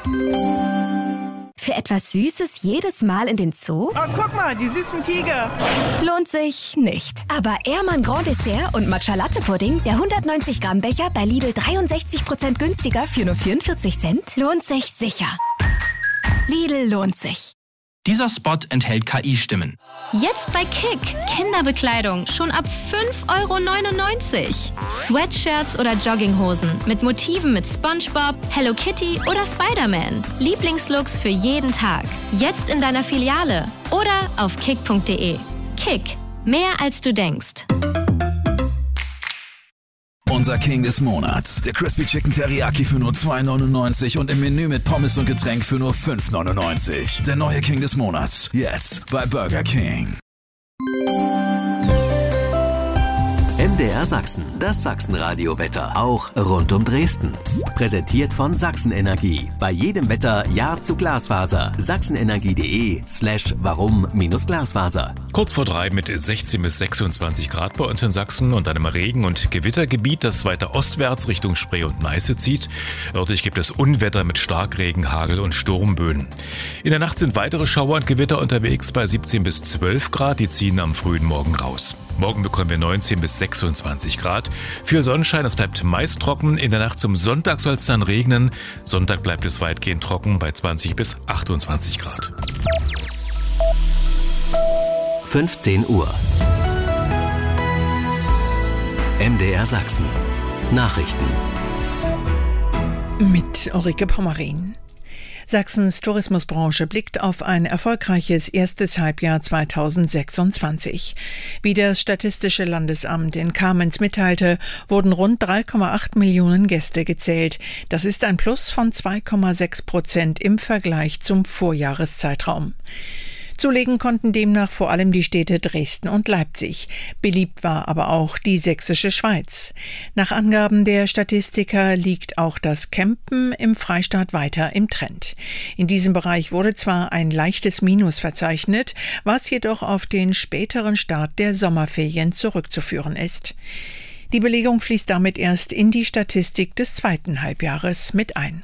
Für etwas Süßes jedes Mal in den Zoo? Oh, guck mal, die süßen Tiger. Lohnt sich nicht. Aber Ehrmann Grand Dessert und Matcha Latte Pudding, der 190 Gramm Becher bei Lidl 63% günstiger für nur 44 Cent, lohnt sich sicher. Lidl lohnt sich. Dieser Spot enthält KI-Stimmen. Jetzt bei Kick. Kinderbekleidung schon ab 5,99 €. Sweatshirts oder Jogginghosen mit Motiven mit SpongeBob, Hello Kitty oder Spider-Man. Lieblingslooks für jeden Tag. Jetzt in deiner Filiale oder auf kick.de. Kick. Mehr als du denkst. Unser King des Monats. Der Crispy Chicken Teriyaki für nur 2,99 € und im Menü mit Pommes und Getränk für nur 5,99 €. Der neue King des Monats. Jetzt bei Burger King. MDR Sachsen, das Sachsenradio-Wetter, auch rund um Dresden. Präsentiert von Sachsen Energie. Bei jedem Wetter Ja zu Glasfaser. sachsenenergie.de/warum-Glasfaser. Kurz vor 3 mit 16 bis 26 Grad bei uns in Sachsen und einem Regen- und Gewittergebiet, das weiter ostwärts Richtung Spree und Neiße zieht. Örtlich gibt es Unwetter mit Starkregen, Hagel und Sturmböen. In der Nacht sind weitere Schauer und Gewitter unterwegs bei 17 bis 12 Grad. Die ziehen am frühen Morgen raus. Morgen bekommen wir 19 bis 26 Grad. Viel Sonnenschein, es bleibt meist trocken. In der Nacht zum Sonntag soll es dann regnen. Sonntag bleibt es weitgehend trocken bei 20 bis 28 Grad. 15 Uhr. MDR Sachsen. Nachrichten. Mit Ulrike Pommerin. Sachsens Tourismusbranche blickt auf ein erfolgreiches erstes Halbjahr 2026. Wie das Statistische Landesamt in Kamenz mitteilte, wurden rund 3,8 Millionen Gäste gezählt. Das ist ein Plus von 2,6% im Vergleich zum Vorjahreszeitraum. Zulegen konnten demnach vor allem die Städte Dresden und Leipzig. Beliebt war aber auch die sächsische Schweiz. Nach Angaben der Statistiker liegt auch das Campen im Freistaat weiter im Trend. In diesem Bereich wurde zwar ein leichtes Minus verzeichnet, was jedoch auf den späteren Start der Sommerferien zurückzuführen ist. Die Belegung fließt damit erst in die Statistik des zweiten Halbjahres mit ein.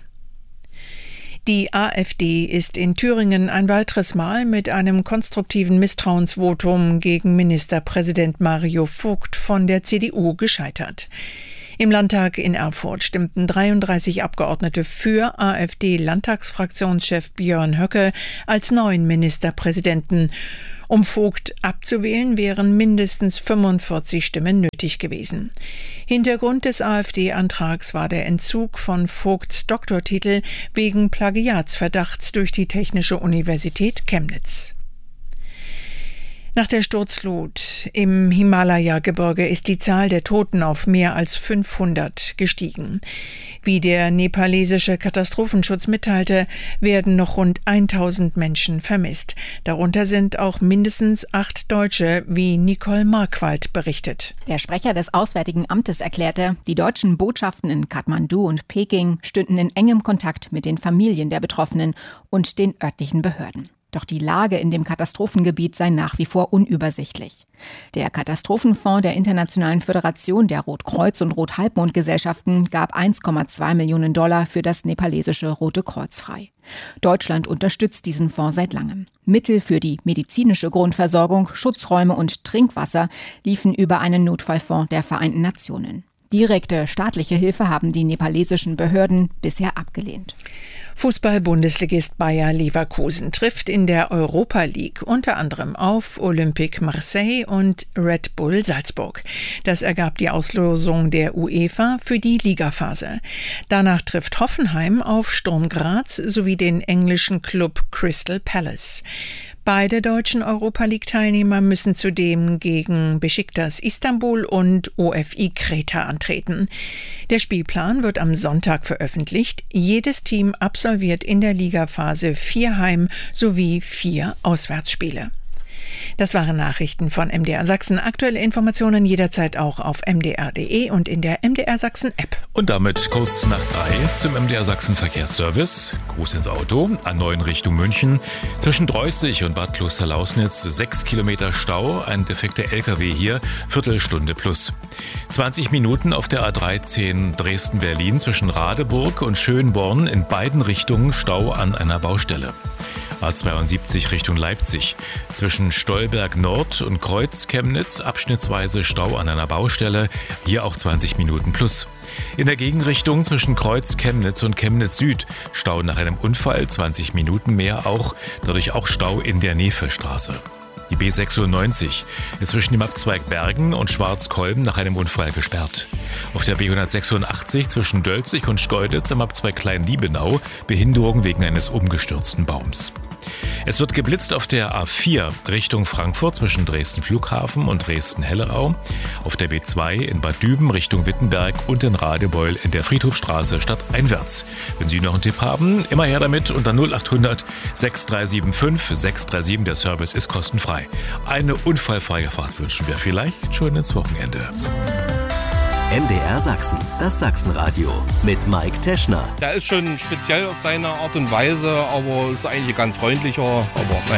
Die AfD ist in Thüringen ein weiteres Mal mit einem konstruktiven Misstrauensvotum gegen Ministerpräsident Mario Vogt von der CDU gescheitert. Im Landtag in Erfurt stimmten 33 Abgeordnete für AfD-Landtagsfraktionschef Björn Höcke als neuen Ministerpräsidenten. Um Vogt abzuwählen, wären mindestens 45 Stimmen nötig gewesen. Hintergrund des AfD-Antrags war der Entzug von Vogts Doktortitel wegen Plagiatsverdachts durch die Technische Universität Chemnitz. Nach der Sturzflut im Himalaya-Gebirge ist die Zahl der Toten auf mehr als 500 gestiegen. Wie der nepalesische Katastrophenschutz mitteilte, werden noch rund 1000 Menschen vermisst. Darunter sind auch mindestens 8 Deutsche, wie Nicole Markwald berichtet. Der Sprecher des Auswärtigen Amtes erklärte, die deutschen Botschaften in Kathmandu und Peking stünden in engem Kontakt mit den Familien der Betroffenen und den örtlichen Behörden. Doch die Lage in dem Katastrophengebiet sei nach wie vor unübersichtlich. Der Katastrophenfonds der Internationalen Föderation der Rotkreuz- und Rothalbmondgesellschaften gab $1,2 Millionen für das nepalesische Rote Kreuz frei. Deutschland unterstützt diesen Fonds seit langem. Mittel für die medizinische Grundversorgung, Schutzräume und Trinkwasser liefen über einen Notfallfonds der Vereinten Nationen. Direkte staatliche Hilfe haben die nepalesischen Behörden bisher abgelehnt. Fußball-Bundesligist Bayer Leverkusen trifft in der Europa League unter anderem auf Olympique Marseille und Red Bull Salzburg. Das ergab die Auslosung der UEFA für die Ligaphase. Danach trifft Hoffenheim auf Sturm Graz sowie den englischen Club Crystal Palace. Beide deutschen Europa-League-Teilnehmer müssen zudem gegen Beşiktaş Istanbul und OFI Kreta antreten. Der Spielplan wird am Sonntag veröffentlicht. Jedes Team absolviert in der Ligaphase 4 Heim- sowie 4 Auswärtsspiele. Das waren Nachrichten von MDR Sachsen. Aktuelle Informationen jederzeit auch auf mdr.de und in der MDR Sachsen App. Und damit kurz nach 3 zum MDR Sachsen Verkehrsservice. Gruß ins Auto, A9 Richtung München. Zwischen Dreusig und Bad Klosterlausnitz 6 Kilometer Stau, ein defekter LKW hier, Viertelstunde plus. 20 Minuten auf der A13 Dresden-Berlin zwischen Radeburg und Schönborn in beiden Richtungen Stau an einer Baustelle. A72 Richtung Leipzig. Zwischen Stolberg Nord und Kreuz Chemnitz abschnittsweise Stau an einer Baustelle, hier auch 20 Minuten plus. In der Gegenrichtung zwischen Kreuz Chemnitz und Chemnitz Süd Stau nach einem Unfall, 20 Minuten mehr auch, dadurch auch Stau in der Nefe-Straße. Die B96 ist zwischen dem Abzweig Bergen und Schwarzkolben nach einem Unfall gesperrt. Auf der B186 zwischen Dölzig und Schkeuditz am Abzweig Klein-Liebenau Behinderung wegen eines umgestürzten Baums. Es wird geblitzt auf der A4 Richtung Frankfurt zwischen Dresden Flughafen und Dresden-Hellerau, auf der B2 in Bad Düben Richtung Wittenberg und in Radebeul in der Friedhofstraße stadteinwärts. Wenn Sie noch einen Tipp haben, immer her damit unter 0800 6375 637. Der Service ist kostenfrei. Eine unfallfreie Fahrt wünschen wir vielleicht schon ins Wochenende. MDR Sachsen, das Sachsenradio mit Mike Teschner. Der ist schon speziell auf seine Art und Weise, aber ist eigentlich ein ganz freundlicher, aber